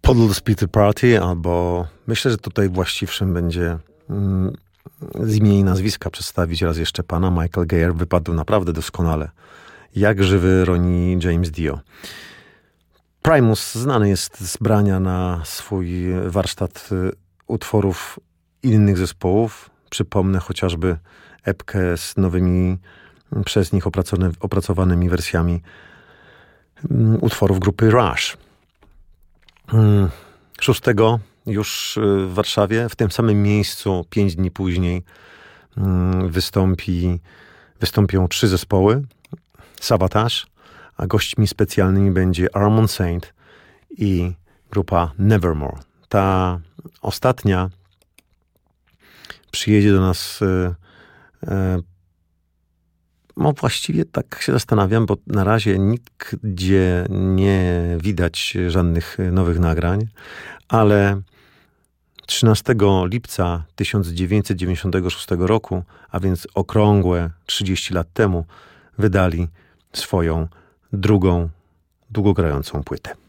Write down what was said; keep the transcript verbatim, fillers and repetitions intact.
Toddler's Pizza Party, albo myślę, że tutaj właściwszym będzie mm, z imienia i nazwiska przedstawić raz jeszcze pana Michael Geier. Wypadł naprawdę doskonale. Jak żywy Ronnie James Dio. Primus znany jest z brania na swój warsztat utworów innych zespołów. Przypomnę chociażby epkę z nowymi przez nich opracowanymi wersjami utworów grupy Rush. szóstego już w Warszawie, w tym samym miejscu, pięć dni później wystąpi, wystąpią trzy zespoły. Savatage, a gośćmi specjalnymi będzie Armand Saint i grupa Nevermore. Ta ostatnia przyjedzie do nas e, e, no właściwie tak się zastanawiam, bo na razie nigdzie nie widać żadnych nowych nagrań, ale trzynastego lipca tysiąc dziewięćset dziewięćdziesiątego szóstego roku, a więc okrągłe trzydzieści lat temu, wydali swoją drugą, długogrającą płytę.